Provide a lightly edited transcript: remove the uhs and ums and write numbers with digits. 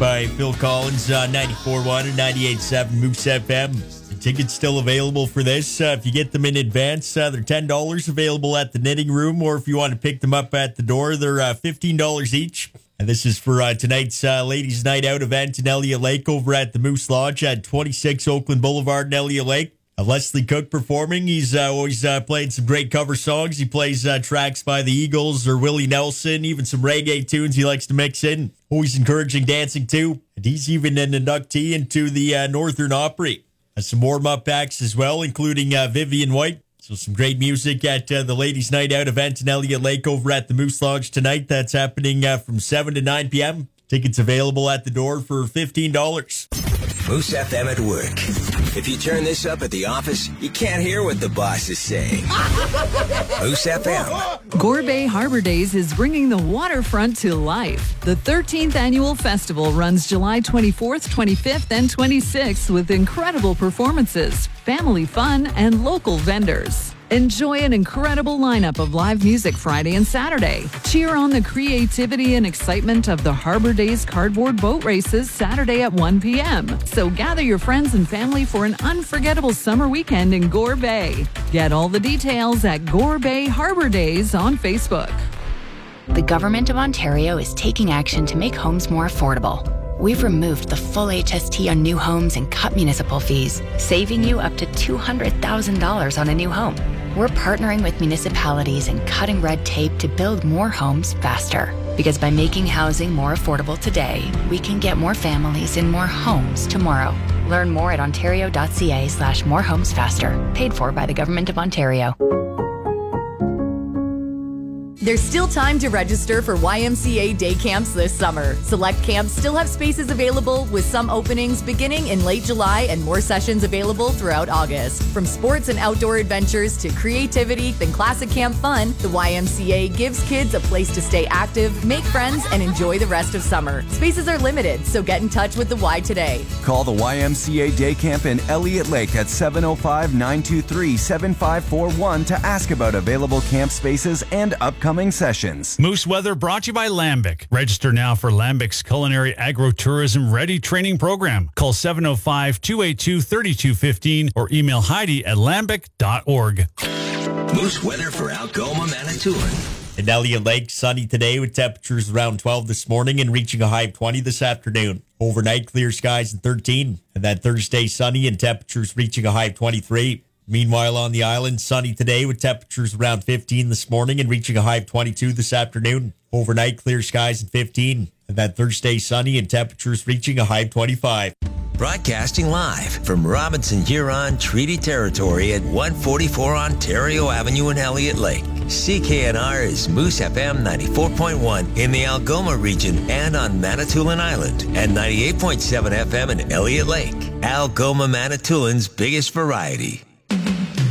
by Phil Collins on 94.1 and 98.7 Moose FM. The tickets still available for this. If you get them in advance, they're $10 available at the Knitting Room, or if you want to pick them up at the door, they're $15 each. And this is for tonight's Ladies' Night Out event in Elliott Lake over at the Moose Lodge at 26 Oakland Boulevard in Elliott Lake. Leslie Cook performing. He's always playing some great cover songs. He plays tracks by the Eagles or Willie Nelson, even some reggae tunes he likes to mix in. Always encouraging dancing too. And he's even an inductee into the Northern Opry. Some warm-up acts as well, including Vivian White. So some great music at the Ladies' Night Out event in Elliott Lake over at the Moose Lodge tonight. That's happening from 7 to 9 p.m. Tickets available at the door for $15. Moose FM at work. If you turn this up at the office, you can't hear what the boss is saying. Moose FM. Gore Bay Harbor Days is bringing the waterfront to life. The 13th annual festival runs July 24th, 25th, and 26th with incredible performances, family fun, and local vendors. Enjoy an incredible lineup of live music Friday and Saturday. Cheer on the creativity and excitement of the Harbor Days cardboard boat races Saturday at 1 p.m. So gather your friends and family for an unforgettable summer weekend in Gore Bay. Get all the details at Gore Bay Harbor Days on Facebook. The Government of Ontario is taking action to make homes more affordable. We've removed the full HST on new homes and cut municipal fees, saving you up to $200,000 on a new home. We're partnering with municipalities and cutting red tape to build more homes faster. Because by making housing more affordable today, we can get more families in more homes tomorrow. Learn more at ontario.ca/morehomesfaster. Paid for by the Government of Ontario. There's still time to register for YMCA day camps this summer. Select camps still have spaces available, with some openings beginning in late July and more sessions available throughout August. From sports and outdoor adventures to creativity and classic camp fun, the YMCA gives kids a place to stay active, make friends, and enjoy the rest of summer. Spaces are limited, so get in touch with the Y today. Call the YMCA Day Camp in Elliott Lake at 705-923-7541 to ask about available camp spaces and upcoming sessions. Moose Weather brought to you by Lambic. Register now for Lambic's Culinary Agro-Tourism Ready Training Program. Call 705-282-3215 or email Heidi at lambic.org. Moose Weather for Algoma, Manitoulin. In Elliott Lake, sunny today with temperatures around 12 this morning and reaching a high of 20 this afternoon. Overnight, clear skies and 13. And then Thursday, sunny and temperatures reaching a high of 23. Meanwhile, on the island, sunny today with temperatures around 15 this morning and reaching a high of 22 this afternoon. Overnight, clear skies and 15. And then Thursday, sunny and temperatures reaching a high of 25. Broadcasting live from Robinson Huron Treaty Territory at 144 Ontario Avenue in Elliott Lake. CKNR is Moose FM 94.1 in the Algoma region and on Manitoulin Island, and 98.7 FM in Elliott Lake. Algoma, Manitoulin's biggest variety.